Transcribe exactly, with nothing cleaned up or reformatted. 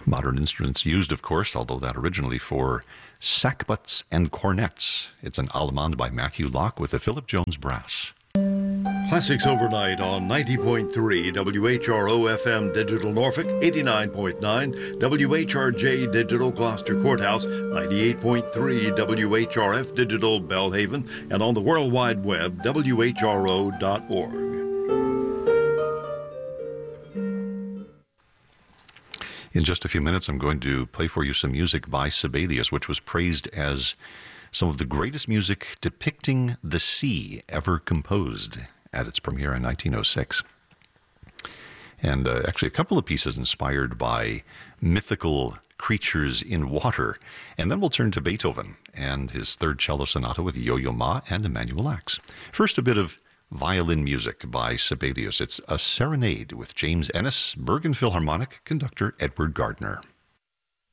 Modern instruments used, of course, although that originally for sackbuts and cornets. It's an allemande by Matthew Locke with the Philip Jones Brass. Classics Overnight on ninety point three W H R O F M Digital Norfolk, eighty-nine point nine W H R J Digital Gloucester Courthouse, ninety-eight point three W H R F Digital Belhaven, and on the World Wide Web, W H R O dot org. In just a few minutes, I'm going to play for you some music by Sibelius, which was praised as some of the greatest music depicting the sea ever composed at its premiere in nineteen oh six. And uh, actually a couple of pieces inspired by mythical creatures in water. And then we'll turn to Beethoven and his third cello sonata with Yo-Yo Ma and Emanuel Ax. First, a bit of violin music by Sibelius. It's a serenade with James Ennis, Bergen Philharmonic conductor Edward Gardner.